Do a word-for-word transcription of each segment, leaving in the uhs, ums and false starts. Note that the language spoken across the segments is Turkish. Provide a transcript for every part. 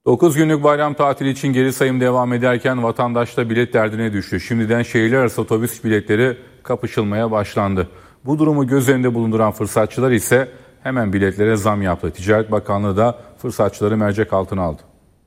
dokuz günlük bayram tatili için geri sayım devam ederken vatandaş da bilet derdine düştü. Şimdiden şehirler arası otobüs biletleri kapışılmaya başlandı. Bu durumu göz önünde bulunduran fırsatçılar ise hemen biletlere zam yaptı. Ticaret Bakanlığı da fırsatçıları mercek altına aldı.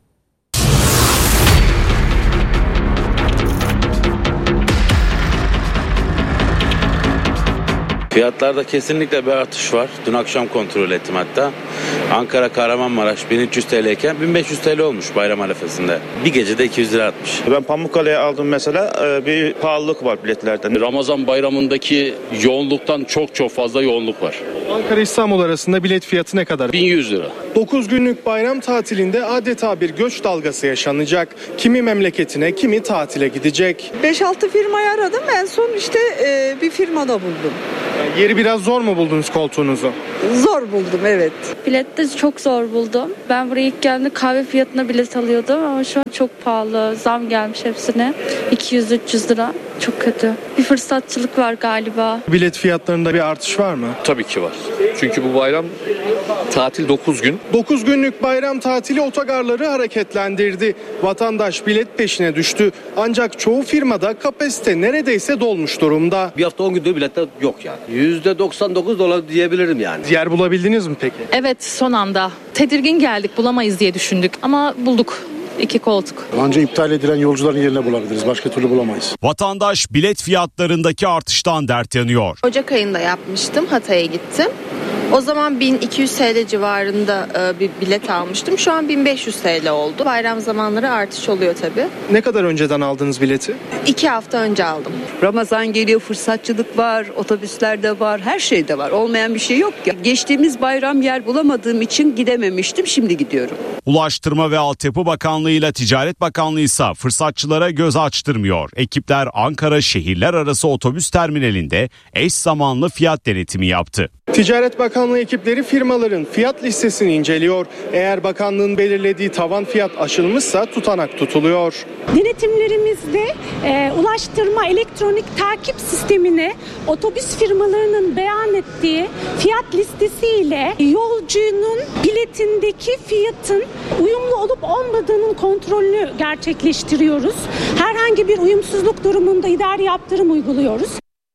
Fiyatlarda kesinlikle bir artış var. Dün akşam kontrol ettim hatta. Ankara Kahramanmaraş bin üç yüz T L iken bin beş yüz T L olmuş bayram arifesinde. Bir gecede iki yüz lira artmış. Ben Pamukkale'ye aldım mesela, bir pahalılık var biletlerden. Ramazan bayramındaki yoğunluktan çok çok fazla yoğunluk var. Ankara İstanbul arasında bilet fiyatı ne kadar? bin yüz lira. dokuz günlük bayram tatilinde adeta bir göç dalgası yaşanacak. Kimi memleketine, kimi tatile gidecek. beş altı firmayı aradım, en son işte e, bir firmada buldum. Yani yeri biraz zor mu buldunuz koltuğunuzu? Zor buldum, evet. Bilet de çok zor buldum. Ben buraya ilk geldiğimde kahve fiyatına bilet alıyordum ama şu an çok pahalı. Zam gelmiş hepsine. iki yüz üç yüz lira. Çok kötü. Bir fırsatçılık var galiba. Bilet fiyatlarında bir artış var mı? Tabii ki var. Çünkü bu bayram tatil dokuz gün. dokuz günlük bayram tatili otogarları hareketlendirdi. Vatandaş bilet peşine düştü. Ancak çoğu firmada kapasite neredeyse dolmuş durumda. Bir hafta on gündür biletler yok yani. yüzde doksan dokuz dolar diyebilirim yani. Yer bulabildiniz mi peki? Evet, son anda. Tedirgin geldik, bulamayız diye düşündük ama bulduk. İki koltuk. Ancak iptal edilen yolcuların yerine bulabiliriz. Başka türlü bulamayız. Vatandaş bilet fiyatlarındaki artıştan dert yanıyor. Ocak ayında yapmıştım. Hatay'a gittim. O zaman bin iki yüz T L civarında bir bilet almıştım. Şu an bin beş yüz T L oldu. Bayram zamanları artış oluyor tabii. Ne kadar önceden aldınız bileti? İki hafta önce aldım. Ramazan geliyor, fırsatçılık var, otobüslerde var, her şeyde var. Olmayan bir şey yok ya. Geçtiğimiz bayram yer bulamadığım için gidememiştim, şimdi gidiyorum. Ulaştırma ve Altyapı Bakanlığı ile Ticaret Bakanlığı ise fırsatçılara göz açtırmıyor. Ekipler Ankara şehirler arası otobüs terminalinde eş zamanlı fiyat denetimi yaptı. Ticaret Bakanlığı ekipleri firmaların fiyat listesini inceliyor. Eğer bakanlığın belirlediği tavan fiyat aşılmışsa tutanak tutuluyor. Denetimlerimizde e, ulaştırma elektronik takip sistemine otobüs firmalarının beyan ettiği fiyat listesiyle yolcunun biletindeki fiyatın uyumlu olup olmadığının kontrolünü gerçekleştiriyoruz. Herhangi bir uyumsuzluk durumunda idari yaptırım uyguluyoruz.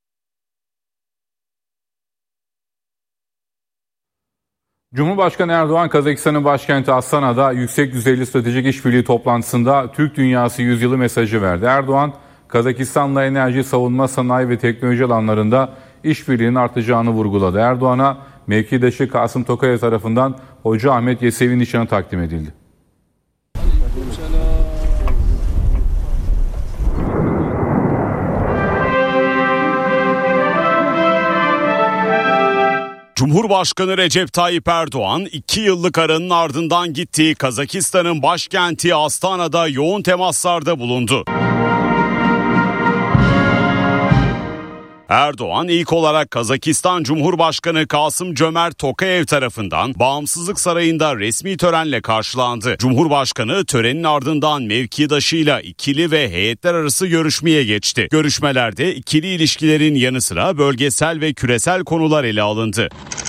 Cumhurbaşkanı Erdoğan, Kazakistan'ın başkenti Astana'da yüksek düzeyli stratejik işbirliği toplantısında Türk Dünyası Yüzyılı mesajı verdi. Erdoğan, Kazakistan'la enerji, savunma, sanayi ve teknoloji alanlarında işbirliğinin artacağını vurguladı. Erdoğan'a mevkidaşı Kasım Tokayev tarafından Hoca Ahmet Yesevi nişanı takdim edildi. Cumhurbaşkanı Recep Tayyip Erdoğan iki yıllık aranın ardından gittiği Kazakistan'ın başkenti Astana'da yoğun temaslarda bulundu. Erdoğan ilk olarak Kazakistan Cumhurbaşkanı Kasım-Cömert Tokayev tarafından Bağımsızlık Sarayı'nda resmi törenle karşılandı. Cumhurbaşkanı törenin ardından mevkidaşıyla ikili ve heyetler arası görüşmeye geçti. Görüşmelerde ikili ilişkilerin yanı sıra bölgesel ve küresel konular ele alındı.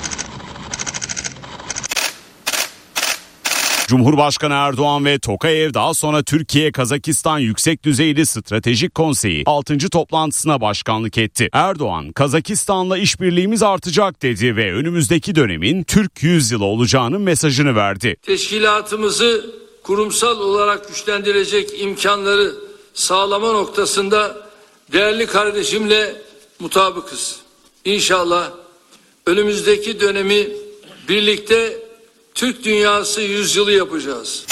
Cumhurbaşkanı Erdoğan ve Tokayev daha sonra Türkiye-Kazakistan Yüksek Düzeyli Stratejik Konseyi altıncı toplantısına başkanlık etti. Erdoğan, Kazakistan'la işbirliğimiz artacak dedi ve önümüzdeki dönemin Türk yüzyılı olacağının mesajını verdi. Teşkilatımızı kurumsal olarak güçlendirecek imkanları sağlama noktasında değerli kardeşimle mutabıkız. İnşallah önümüzdeki dönemi birlikte Türk Dünyası Yüzyılı yapacağız.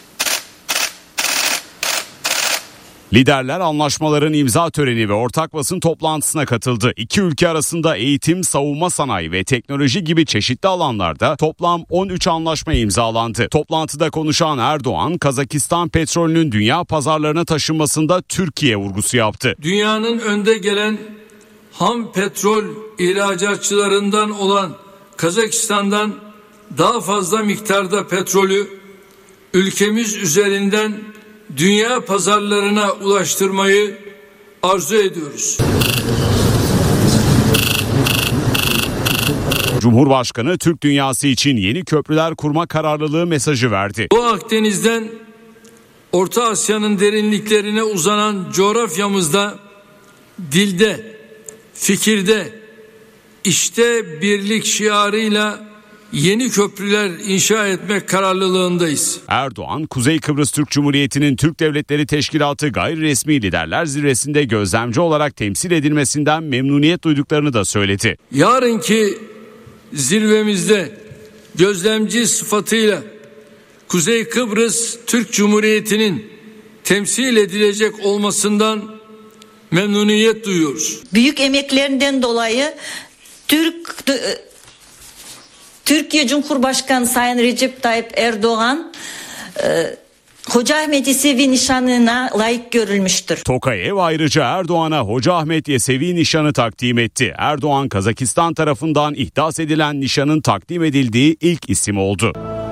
Liderler anlaşmaların imza töreni ve ortak basın toplantısına katıldı. İki ülke arasında eğitim, savunma sanayi ve teknoloji gibi çeşitli alanlarda toplam on üç anlaşma imzalandı. Toplantıda konuşan Erdoğan, Kazakistan petrolünün dünya pazarlarına taşınmasında Türkiye vurgusu yaptı. Dünyanın önde gelen ham petrol ihracatçılarından olan Kazakistan'dan daha fazla miktarda petrolü ülkemiz üzerinden dünya pazarlarına ulaştırmayı arzu ediyoruz. Cumhurbaşkanı Türk dünyası için yeni köprüler kurma kararlılığı mesajı verdi. Doğu Akdeniz'den Orta Asya'nın derinliklerine uzanan coğrafyamızda dilde, fikirde, işte birlik şiarıyla yeni köprüler inşa etmek kararlılığındayız. Erdoğan, Kuzey Kıbrıs Türk Cumhuriyeti'nin Türk Devletleri Teşkilatı gayri resmi liderler zirvesinde gözlemci olarak temsil edilmesinden memnuniyet duyduklarını da söyledi. Yarınki zirvemizde gözlemci sıfatıyla Kuzey Kıbrıs Türk Cumhuriyeti'nin temsil edilecek olmasından memnuniyet duyuyoruz. Büyük emeklerinden dolayı Türk Türkiye Cumhurbaşkanı Sayın Recep Tayyip Erdoğan e, Hoca Ahmet Yesevi nişanına layık görülmüştür. Tokayev ayrıca Erdoğan'a Hoca Ahmet Yesevi nişanı takdim etti. Erdoğan, Kazakistan tarafından ihdas edilen nişanın takdim edildiği ilk isim oldu.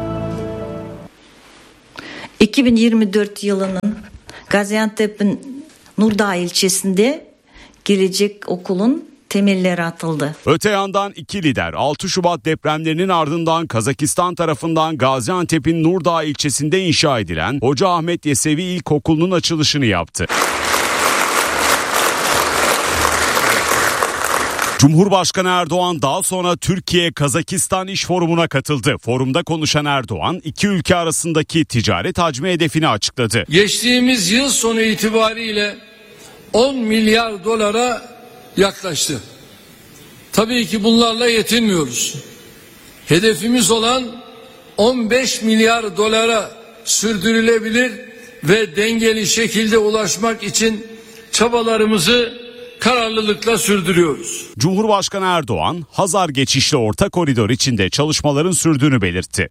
iki bin yirmi dört yılının Gaziantep'in Nurdağ ilçesinde gelecek okulun temelleri atıldı. Öte yandan iki lider altı Şubat depremlerinin ardından Kazakistan tarafından Gaziantep'in Nurdağ ilçesinde inşa edilen Hoca Ahmet Yesevi İlkokulu'nun açılışını yaptı. Cumhurbaşkanı Erdoğan daha sonra Türkiye-Kazakistan İş Forumu'na katıldı. Forumda konuşan Erdoğan, iki ülke arasındaki ticaret hacmi hedefini açıkladı. Geçtiğimiz yıl sonu itibariyle on milyar dolara yaklaştı. Tabii ki bunlarla yetinmiyoruz. Hedefimiz olan on beş milyar dolara sürdürülebilir ve dengeli şekilde ulaşmak için çabalarımızı kararlılıkla sürdürüyoruz. Cumhurbaşkanı Erdoğan, Hazar geçişli orta koridor içinde çalışmaların sürdüğünü belirtti.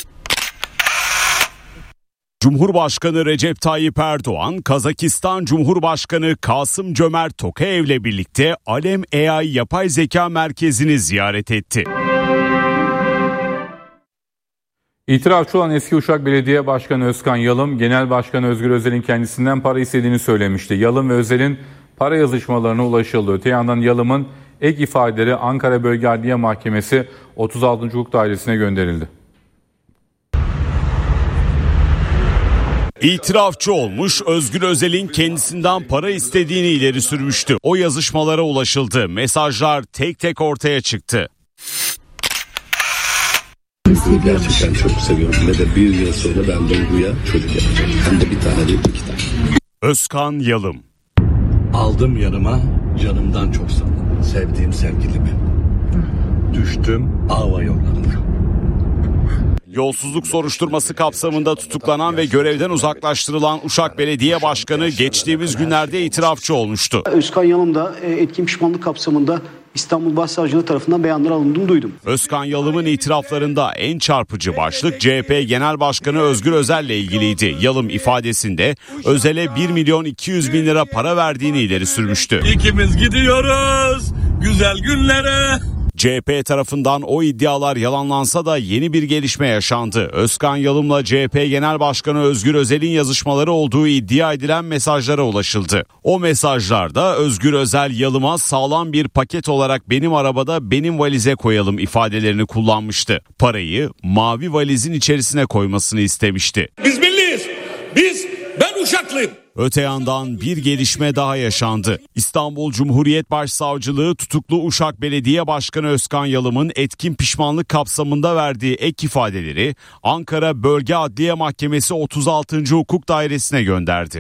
Cumhurbaşkanı Recep Tayyip Erdoğan, Kazakistan Cumhurbaşkanı Kasım-Cömert Tokayev'le birlikte Alem A I Yapay Zeka Merkezi'ni ziyaret etti. İtirafçı olan eski Uşak Belediye Başkanı Özkan Yalım, Genel Başkanı Özgür Özel'in kendisinden para istediğini söylemişti. Yalım ve Özel'in para yazışmalarına ulaşıldı. Öte yandan Yalım'ın ek ifadeleri Ankara Bölge Adliye Mahkemesi otuz altıncı Hukuk Dairesi'ne gönderildi. İtirafçı olmuş, Özgür Özel'in kendisinden para istediğini ileri sürmüştü. O yazışmalara ulaşıldı. Mesajlar tek tek ortaya çıktı. Sizi gerçekten çok seviyorum ve de bir yıl sonra ben Duygu'ya çocuk yapacağım. Hem de bir tane değil, iki tane. Özkan Yalım. Aldım yanıma canımdan çok sevdiğim sevgilimi. Düştüm ava yollarına. Yolsuzluk soruşturması kapsamında tutuklanan ve görevden uzaklaştırılan Uşak Belediye Başkanı geçtiğimiz günlerde itirafçı olmuştu. Özkan Yalım da etkin pişmanlık kapsamında İstanbul Başsavcılığı tarafından beyanlar alındığını duydum. Özkan Yalım'ın itiraflarında en çarpıcı başlık C H P Genel Başkanı Özgür Özel'le ilgiliydi. Yalım ifadesinde Özel'e bir milyon iki yüz bin lira para verdiğini ileri sürmüştü. İkimiz gidiyoruz güzel günlere. C H P tarafından o iddialar yalanlansa da yeni bir gelişme yaşandı. Özkan Yalım'la C H P Genel Başkanı Özgür Özel'in yazışmaları olduğu iddia edilen mesajlara ulaşıldı. O mesajlarda Özgür Özel Yalım'a sağlam bir paket olarak benim arabada benim valize koyalım ifadelerini kullanmıştı. Parayı mavi valizin içerisine koymasını istemişti. Biz milliyiz. Biz ben Uşaklıyım. Öte yandan bir gelişme daha yaşandı. İstanbul Cumhuriyet Başsavcılığı tutuklu Uşak Belediye Başkanı Özkan Yalım'ın etkin pişmanlık kapsamında verdiği ek ifadeleri Ankara Bölge Adliye Mahkemesi otuz altıncı Hukuk Dairesi'ne gönderdi.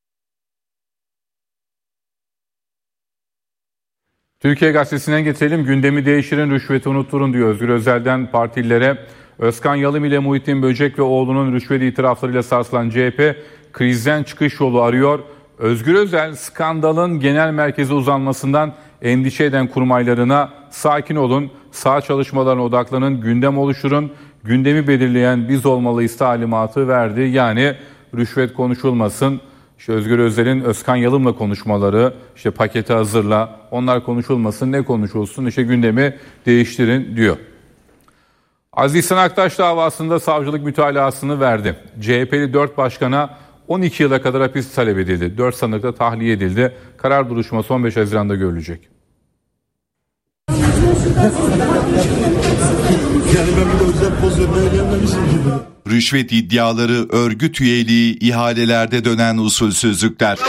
Türkiye Gazetesi'nden getirelim. Gündemi değiştirin, rüşveti unutturun diyor Özgür Özel'den partililere. Özkan Yalım ile Muhittin Böcek ve oğlunun rüşvet itiraflarıyla sarsılan C H P krizden çıkış yolu arıyor. Özgür Özel skandalın genel merkeze uzanmasından endişe eden kurmaylarına sakin olun, sağ çalışmalarına odaklanın, gündem oluşturun, gündemi belirleyen biz olmalıyız talimatı verdi. Yani rüşvet konuşulmasın. İşte Özgür Özel'in Özkan Yalım'la konuşmaları, işte paketi hazırla, onlar konuşulmasın, ne konuşulsun, işte gündemi değiştirin diyor. Aziz İhsan Aktaş davasında savcılık mütalasını verdi. C H P'li dört başkana on iki yıla kadar hapis talep edildi. dört sanık da tahliye edildi. Karar duruşması on beş Haziran'da görülecek. Yani ben bir de özel poz vermeye gelmemişim gibi. Rüşvet iddiaları, örgüt üyeliği, ihalelerde dönen usulsüzlükler.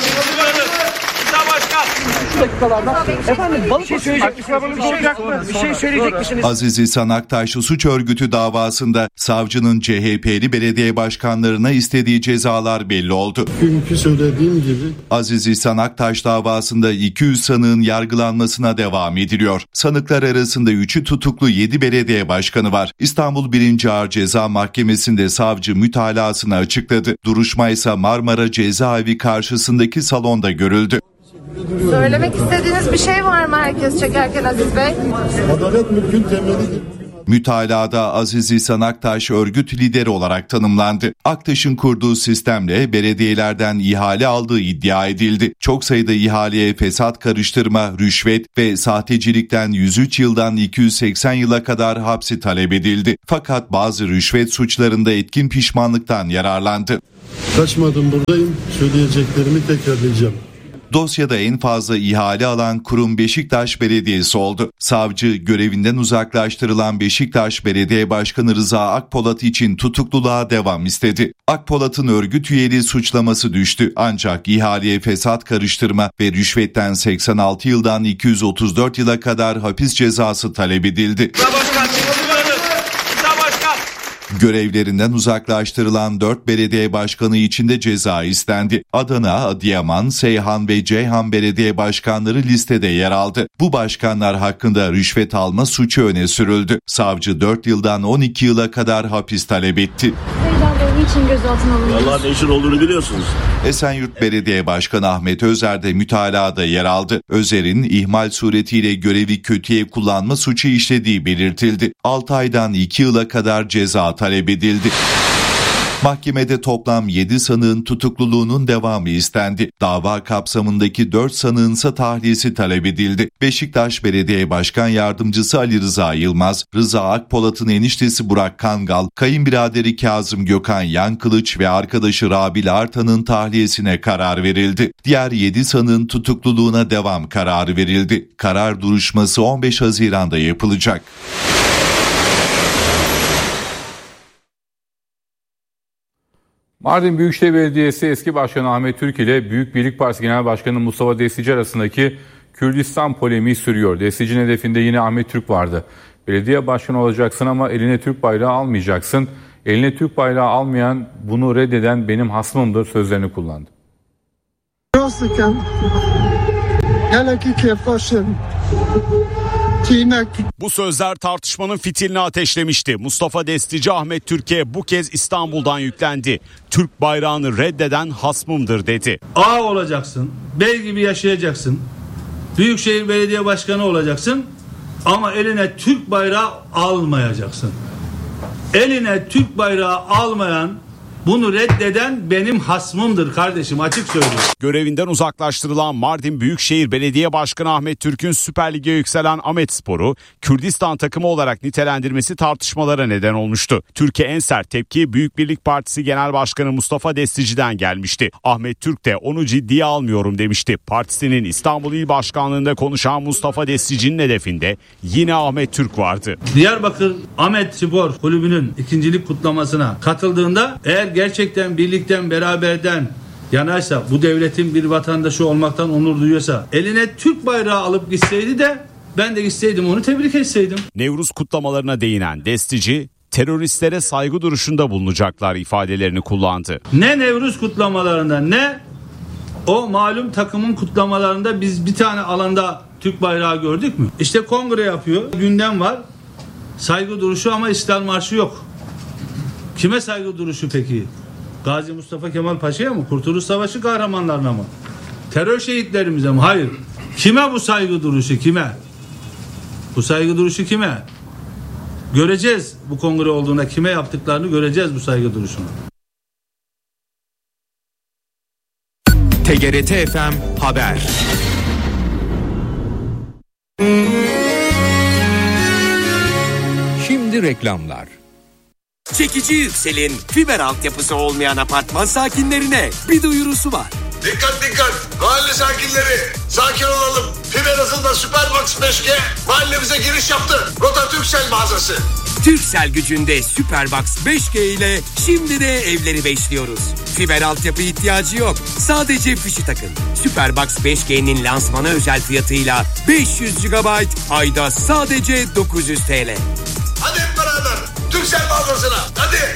Efendim balık bir şey söyleyecek misiniz? Bir şey söyleyecek misiniz? Aziz İhsan Aktaş suç örgütü davasında savcının C H P'li belediye başkanlarına istediği cezalar belli oldu. Günkü söylediğim gibi. Aziz İhsan Aktaş davasında iki yüz sanığın yargılanmasına devam ediliyor. Sanıklar arasında üçü tutuklu yedi belediye başkanı var. İstanbul birinci Ağır Ceza Mahkemesi'nde savcı mütalasını açıkladı. Duruşma ise Marmara Cezaevi karşısındaki salonda görüldü. Söylemek istediğiniz bir şey var mı herkes çekerken Aziz Bey? Adalet mülkün temelidir. Mütalada Aziz İhsan Aktaş örgüt lideri olarak tanımlandı. Aktaş'ın kurduğu sistemle belediyelerden ihale aldığı iddia edildi. Çok sayıda ihaleye fesat karıştırma, rüşvet ve sahtecilikten yüz üç yıldan iki yüz seksen yıla kadar hapsi talep edildi. Fakat bazı rüşvet suçlarında etkin pişmanlıktan yararlandı. Kaçmadım, buradayım. Söyleyeceklerimi tekrarlayacağım. Dosyada en fazla ihale alan kurum Beşiktaş Belediyesi oldu. Savcı görevinden uzaklaştırılan Beşiktaş Belediye Başkanı Rıza Akpolat için tutukluluğa devam istedi. Akpolat'ın örgüt üyeliği suçlaması düştü ancak ihaleye fesat karıştırma ve rüşvetten seksen altı yıldan iki yüz otuz dört yıla kadar hapis cezası talep edildi. Görevlerinden uzaklaştırılan dört belediye başkanı için de ceza istendi. Adana, Adıyaman, Seyhan ve Ceyhan belediye başkanları listede yer aldı. Bu başkanlar hakkında rüşvet alma suçu öne sürüldü. Savcı dört yıldan on iki yıla kadar hapis talep etti. Niçin gözaltına alındınız? Vallahi ne işin olduğunu biliyorsunuz. Esenyurt Belediye Başkanı Ahmet Özer de mütalada yer aldı. Özer'in ihmal suretiyle görevi kötüye kullanma suçu işlediği belirtildi. altı aydan iki yıla kadar ceza talep edildi. Mahkemede toplam yedi sanığın tutukluluğunun devamı istendi. Dava kapsamındaki dört sanığın ise tahliyesi talep edildi. Beşiktaş Belediye Başkan Yardımcısı Ali Rıza Yılmaz, Rıza Akpolat'ın eniştesi Burak Kangal, kayınbiraderi Kazım Gökhan Yankılıç ve arkadaşı Rabil Artan'ın tahliyesine karar verildi. Diğer yedi sanığın tutukluluğuna devam kararı verildi. Karar duruşması on beş Haziran'da yapılacak. Mardin Büyükşehir Belediyesi eski başkanı Ahmet Türk ile Büyük Birlik Partisi Genel Başkanı Mustafa Destici arasındaki Kürdistan polemiği sürüyor. Destici'nin hedefinde yine Ahmet Türk vardı. Belediye başkanı olacaksın ama eline Türk bayrağı almayacaksın. Eline Türk bayrağı almayan, bunu reddeden benim hasmımdır sözlerini kullandı. Bu sözler tartışmanın fitilini ateşlemişti. Mustafa Destici Ahmet Türk'e bu kez İstanbul'dan yüklendi. Türk bayrağını reddeden hasmımdır dedi. A olacaksın, bey gibi yaşayacaksın, Büyükşehir Belediye Başkanı olacaksın ama eline Türk bayrağı almayacaksın. Eline Türk bayrağı almayan, bunu reddeden benim hasmımdır kardeşim, açık söylüyorum. Görevinden uzaklaştırılan Mardin Büyükşehir Belediye Başkanı Ahmet Türk'ün Süper Lig'e yükselen Ahmetspor'u Kürdistan takımı olarak nitelendirmesi tartışmalara neden olmuştu. Türkiye en sert tepki Büyük Birlik Partisi Genel Başkanı Mustafa Destici'den gelmişti. Ahmet Türk de onu ciddiye almıyorum demişti. Partisinin İstanbul İl Başkanlığı'nda konuşan Mustafa Destici'nin hedefinde yine Ahmet Türk vardı. Diyarbakır Ahmetspor Kulübü'nün ikincilik kutlamasına katıldığında eğer gerçekten birlikten, beraberden yanaysa, bu devletin bir vatandaşı olmaktan onur duyuyorsa, eline Türk bayrağı alıp gitseydi de ben de gitseydim, onu tebrik etseydim. Nevruz kutlamalarına değinen Destici, teröristlere saygı duruşunda bulunacaklar ifadelerini kullandı. Ne Nevruz kutlamalarında ne o malum takımın kutlamalarında biz bir tane alanda Türk bayrağı gördük mü? İşte kongre yapıyor, gündem var, saygı duruşu ama İstiklal Marşı yok. Kime saygı duruşu peki? Gazi Mustafa Kemal Paşa'ya mı? Kurtuluş Savaşı kahramanlarına mı? Terör şehitlerimize mi? Hayır. Kime bu saygı duruşu? Kime? Bu saygı duruşu kime? Göreceğiz bu kongre olduğunda kime yaptıklarını göreceğiz bu saygı duruşunu. T G R T F M Haber. Şimdi reklamlar. Çekici Yüksel'in fiber altyapısı olmayan apartman sakinlerine bir duyurusu var. Dikkat dikkat mahalle sakinleri, sakin olalım. Fiber hızında Superbox beş G mahallemize giriş yaptı. Rota Türksel mağazası. Turkcell gücünde Superbox beş G ile şimdi de evleri beşliyoruz. Fiber altyapı ihtiyacı yok. Sadece fişi takın. Superbox beş G'nin lansmana özel fiyatıyla beş yüz gigabayt ayda sadece dokuz yüz TL. Hadi hep beraber Turkcell mağazasına hadi.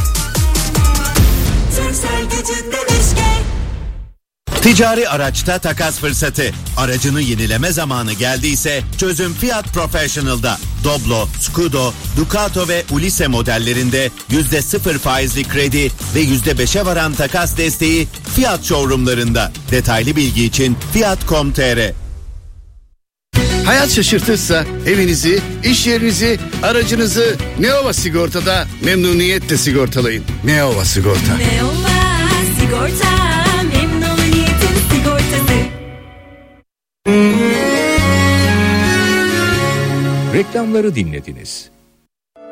Turkcell gücünde beş G. Ticari araçta takas fırsatı. Aracını yenileme zamanı geldiyse çözüm Fiat Professional'da. Doblo, Scudo, Ducato ve Ulisse modellerinde yüzde sıfır faizli kredi ve yüzde beşe varan takas desteği Fiat showroomlarında. Detaylı bilgi için fiat nokta com nokta tr. Hayat şaşırtırsa evinizi, iş yerinizi, aracınızı Neova Sigorta'da memnuniyetle sigortalayın. Neova Sigorta. Neova Sigorta, memnuniyetin sigortası. Reklamları dinlediniz.